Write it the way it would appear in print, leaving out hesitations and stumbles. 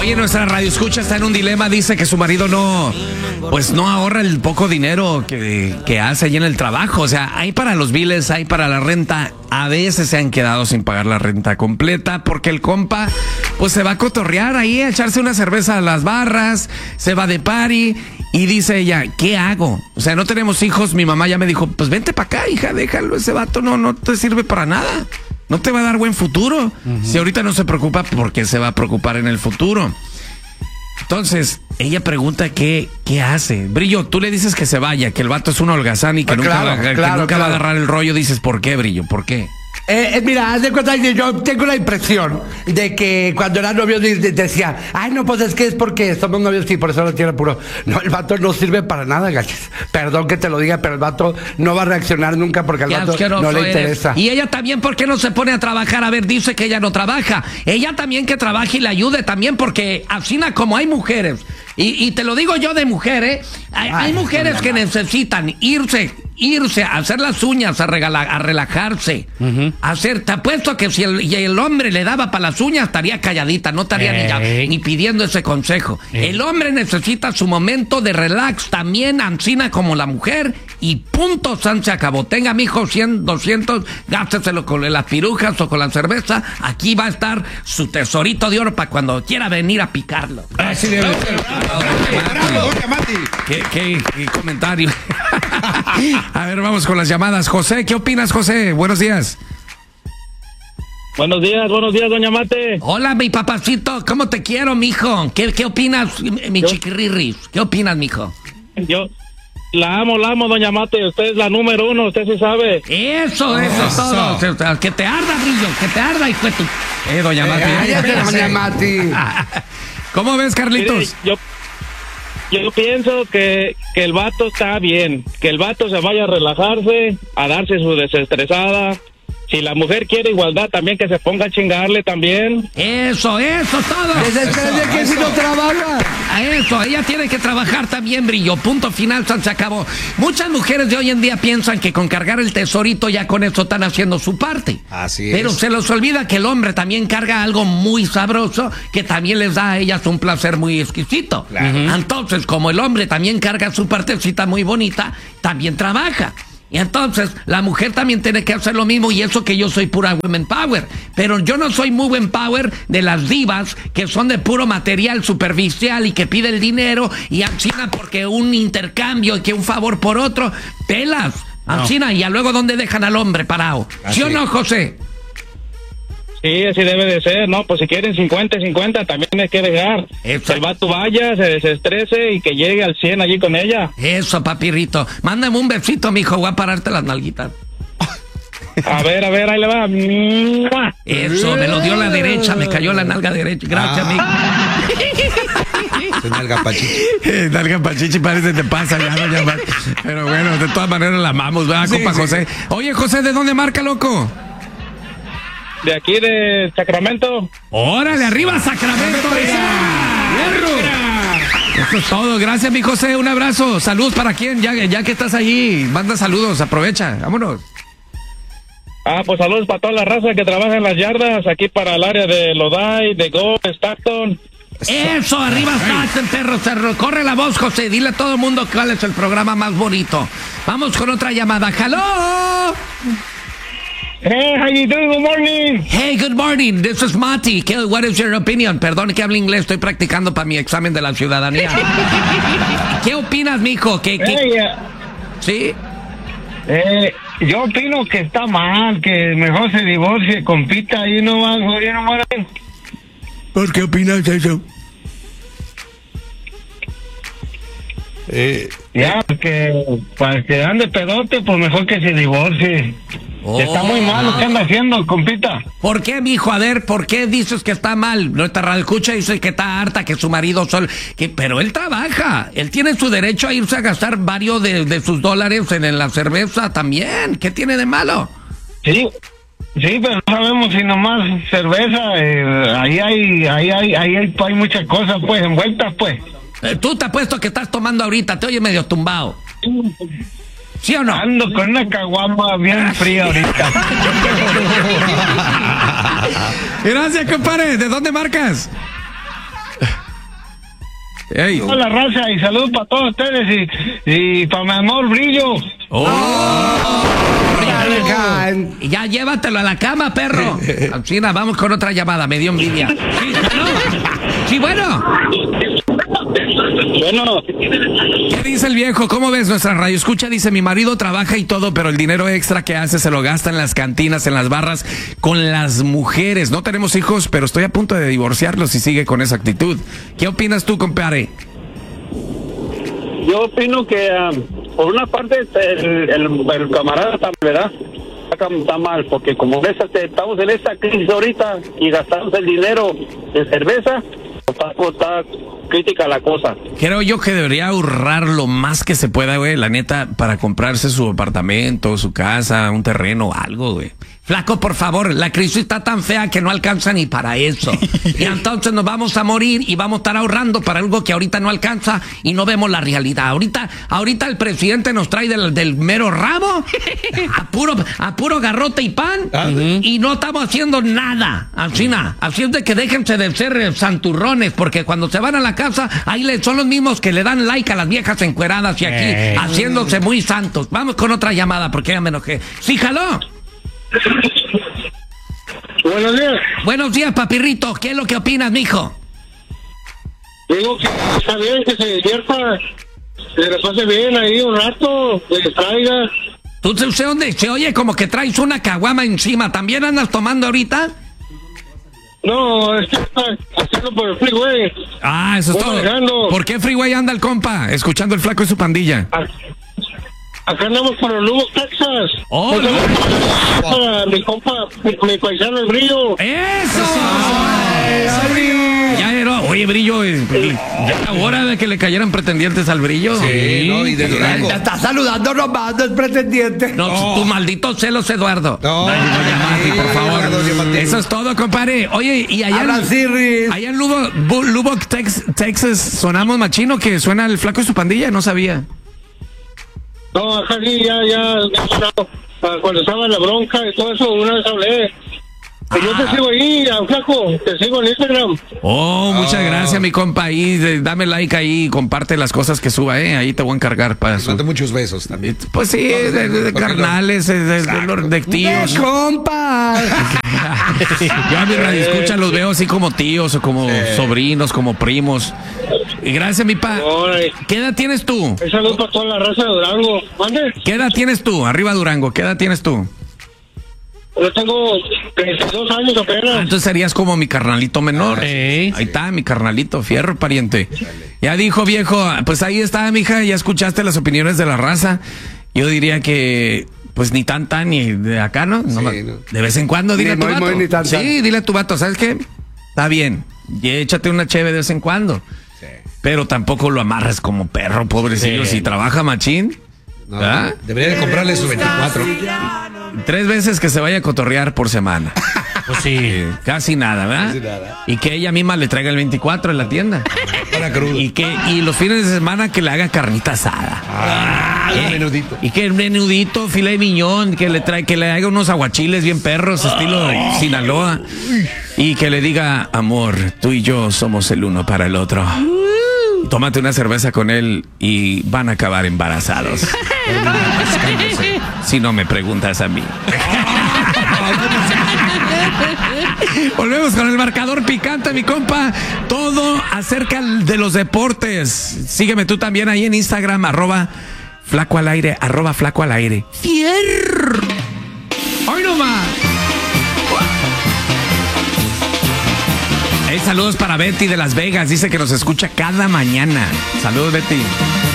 Oye, nuestra radioescucha está en un dilema, dice que su marido no ahorra el poco dinero que hace allí en el trabajo. O sea, hay para los biles, hay para la renta. A veces se han quedado sin pagar la renta completa porque el compa pues se va a cotorrear ahí, a echarse una cerveza a las barras, se va de party y dice ella, ¿qué hago? O sea, no tenemos hijos, mi mamá ya me dijo, pues vente para acá, hija, déjalo, ese vato no te sirve para nada. No te va a dar buen futuro. Si ahorita no se preocupa, ¿por qué se va a preocupar en el futuro? Entonces, ella pregunta qué hace. Brillo, tú le dices que se vaya, que el vato es un holgazán y que nunca va a agarrar el rollo. Dices, ¿por qué, Brillo? ¿Por qué? Mira, haz de cuenta que yo tengo la impresión de que cuando era novio decía, ay, no, pues es que es porque somos novios y por eso lo tiene puro. No, el vato no sirve para nada, gachis. Perdón que te lo diga, pero el vato no va a reaccionar nunca porque al vato no le interesa. Y ella también, ¿por qué no se pone a trabajar? A ver, dice que ella no trabaja. Ella también que trabaje y le ayude también, porque así como hay mujeres, y te lo digo yo de mujer, hay mujeres que necesitan irse a hacer las uñas, a relajarse, te apuesto que si el hombre le daba para las uñas, estaría calladita, no estaría ni pidiendo ese consejo. El hombre necesita su momento de relax también, ansina como la mujer, y punto, se acabó. Tenga, mijo, 100, 200, gásteselo con las pirujas o con la cerveza. Aquí va a estar su tesorito de oro para cuando quiera venir a picarlo. Así debe ser. Bravo, Mati. ¿Qué comentario? A ver, vamos con las llamadas. José, ¿qué opinas, José? Buenos días. Buenos días, doña Mate. Hola, mi papacito, ¿cómo te quiero, mijo? ¿Qué opinas, mi chiquirrirris? ¿Qué opinas, mijo? Yo la amo, doña Mate. Usted es la número uno, usted sí sabe. Eso es todo. Que te arda, Brillo, que te arda, hijo de tu... doña Mate. Cállate, doña Mate. ¿Cómo ves, Carlitos? Mire, yo pienso que el vato está bien, que el vato se vaya a relajarse, a darse su desestresada. Si la mujer quiere igualdad, también que se ponga a chingarle también. Eso, todo. Desesperate que si no trabaja. Eso, ella tiene que trabajar también, Brillo. Punto final, se acabó. Muchas mujeres de hoy en día piensan que con cargar el tesorito ya con eso están haciendo su parte. Así es. Pero se les olvida que el hombre también carga algo muy sabroso que también les da a ellas un placer muy exquisito. Claro. Entonces, como el hombre también carga su partecita muy bonita, también trabaja. Y entonces, la mujer también tiene que hacer lo mismo, y eso que yo soy pura women power. Pero yo no soy muy women power de las divas que son de puro material superficial y que pide el dinero y ansina porque un intercambio y que un favor por otro. Pelas, ansina, y luego ¿dónde dejan al hombre parado? ¿Sí o no, José? Sí, así debe de ser, ¿no? Pues si quieren 50-50, también hay que dejar. Eso. Que el vato vaya, se desestrese y que llegue al 100 allí con ella. Eso, papirrito. Mándame un besito, mijo, voy a pararte las nalguitas. A ver, ahí le va. Eso, me lo dio la derecha, me cayó la nalga derecha. Gracias, mijo. Nalga pachichi. Nalga pachichi, parece que te pasa ya, doña Mar. Pero bueno, de todas maneras la amamos, ¿verdad, compa José? Oye, José, ¿de dónde marca, loco? De aquí de Sacramento. ¡Órale, arriba Sacramento! Eso es todo, gracias mi José, un abrazo. Salud para quién, ya que estás allí, manda saludos, aprovecha, vámonos. Pues saludos para toda la raza que trabaja en las yardas, aquí para el área de Lodi, de Go, Stockton. Eso, arriba Stockton, perro, corre la voz, José, dile a todo el mundo cuál es el programa más bonito. Vamos con otra llamada, ¡hello! Hey, how you doing? Good morning. Hey, good morning. This is Mati. What is your opinion? Perdón que hable inglés, estoy practicando para mi examen de la ciudadanía. ¿Qué opinas, mijo? ¿Sí? Yo opino que está mal, que mejor se divorcie, compita y no va a... ¿Por qué opinas eso? Porque para que ande pedote, pues mejor que se divorcie. Está muy mal lo que anda haciendo, compita. ¿Por qué, mijo? A ver, ¿por qué dices que está mal? Nuestra radioescucha dice que está harta, que su marido pero él trabaja. Él tiene su derecho a irse a gastar varios de sus dólares en la cerveza también. ¿Qué tiene de malo? Sí, pero no sabemos si nomás cerveza. Ahí hay muchas cosas, pues, envueltas, pues. Tú te apuesto que estás tomando ahorita, te oye medio tumbado. ¿Sí o no? Ando con una caguama bien fría ahorita. Gracias, compadre. ¿De dónde marcas? Ey. Hola, raza, y saludos para todos ustedes y para mi amor Brillo. Y ya llévatelo a la cama, perro. China, vamos con otra llamada, me dio envidia. Sí, ¿no? Sí, bueno. Bueno, ¿Qué dice el viejo? ¿Cómo ves nuestra radio? Escucha, dice, mi marido trabaja y todo, pero el dinero extra que hace se lo gasta en las cantinas, en las barras, con las mujeres. No tenemos hijos, pero estoy a punto de divorciarlos si sigue con esa actitud. ¿Qué opinas tú, compadre? yo opino que por una parte el camarada ¿verdad? Está mal, porque como ves, estamos en esta crisis ahorita y gastamos el dinero de cerveza, está crítica la cosa. Creo yo que debería ahorrar lo más que se pueda, güey, la neta, para comprarse su apartamento, su casa, un terreno, algo, güey. Flaco, por favor, la crisis está tan fea que no alcanza ni para eso. Y entonces nos vamos a morir y vamos a estar ahorrando para algo que ahorita no alcanza y no vemos la realidad. Ahorita el presidente nos trae del mero rabo, a puro garrote y pan, y no estamos haciendo nada. Así es de que déjense de ser santurrones, porque cuando se van a la casa, ahí son los mismos que le dan like a las viejas encueradas y aquí haciéndose muy santos. Vamos con otra llamada porque ya me enojé. Sí, jaló. Buenos días. Buenos días, papirrito. ¿Qué es lo que opinas, mijo? Digo que está bien que se divierta, que le pase bien ahí un rato, que distraiga. ¿Tú sé dónde? Se oye como que traes una caguama encima. ¿También andas tomando ahorita? No, es que está haciendo por el freeway. Ah, eso es Voy todo. manejando. ¿Por qué freeway anda el compa? Escuchando el flaco y su pandilla. Acá andamos por el Lugo, Texas. ¡Oh, no! Para mi compa, mi paisano el Brillo. ¡Eso! Ya era, oye, Brillo, ya era hora de que le cayeran pretendientes al Brillo. Sí, no, y de Durango. Te está saludando nomás, no es pretendiente. No, tu maldito celos, Eduardo. No, Yamati, por favor. Eso es todo, compadre. Oye, y allá Habla Siri. allá en Lubbock, Texas, sonamos machino que suena el flaco y su pandilla, no sabía. No, acá sí, ya, cuando estaba en la bronca y todo eso, una vez hablé. Y yo te sigo ahí, flaco, te sigo en Instagram. Oh, muchas gracias, mi compa. Ahí, dame like ahí y comparte las cosas que suba, ahí te voy a encargar para su... Manda muchos besos también. Pues sí, de carnales, de tíos. ¡Compa! Yo a mi radio escucha los veo así como tíos o como sobrinos, como primos. Y gracias, mi pa. Órale. ¿Qué edad tienes tú? Un saludo para toda la raza de Durango. ¿Mande? ¿Qué edad tienes tú? Arriba Durango, ¿qué edad tienes tú? Yo tengo 32 años apenas. Entonces serías como mi carnalito menor. Sí. Ahí está, mi carnalito, fierro, pariente. Ya dijo, viejo, pues ahí está, mija, ya escuchaste las opiniones de la raza. Yo diría que, pues ni tan ni de acá, ¿no? Sí, No, no. de vez en cuando, dile a tu Muy, vato. muy, ni tan. Sí, dile a tu vato, ¿sabes qué? Está bien, y échate una cheve de vez en cuando. Sí. Pero tampoco lo amarres como perro, pobrecillo. Sí. Si trabaja machín, No, ¿ah? debería de comprarle su 24. 3 veces que se vaya a cotorrear por semana. Pues sí. Casi nada, ¿verdad? Casi nada. Y que ella misma le traiga el 24 en la tienda. Para crudo. Y los fines de semana que le haga carnita asada. Un menudito. Y que el menudito, filet miñón, que le haga unos aguachiles bien perros, estilo Sinaloa. Y que le diga, amor, tú y yo somos el uno para el otro. Tómate una cerveza con él y van a acabar embarazados. Si no me preguntas a mí. Volvemos con el marcador picante, mi compa. Todo acerca de los deportes. Sígueme tú también ahí en Instagram, @flaco al aire, @flaco al aire. ¡Fierro! ¡Hoy nomás! Hey, saludos para Betty de Las Vegas. Dice que nos escucha cada mañana. Saludos, Betty.